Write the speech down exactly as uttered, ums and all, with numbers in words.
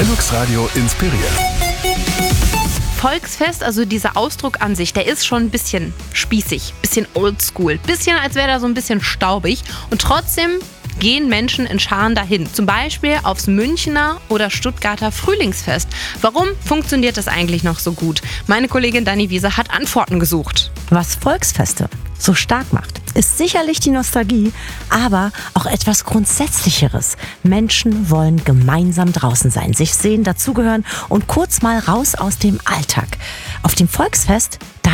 Lennox Radio inspiriert. Volksfest, also dieser Ausdruck an sich, der ist schon ein bisschen spießig, bisschen oldschool, bisschen als wäre er so ein bisschen staubig und trotzdem gehen Menschen in Scharen dahin. Zum Beispiel aufs Münchner oder Stuttgarter Frühlingsfest. Warum funktioniert das eigentlich noch so gut? Meine Kollegin Dani Wiese hat Antworten gesucht. Was Volksfeste so stark macht, ist sicherlich die Nostalgie, aber auch etwas Grundsätzlicheres. Menschen wollen gemeinsam draußen sein, sich sehen, dazugehören und kurz mal raus aus dem Alltag. Auf dem Volksfest